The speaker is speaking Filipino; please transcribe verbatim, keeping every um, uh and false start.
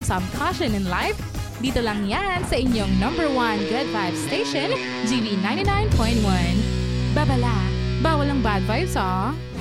some caution in life? Dito lang yan sa inyong number one good vibes station, G V ninety-nine point one. Babala, bawal ang bad vibes ah!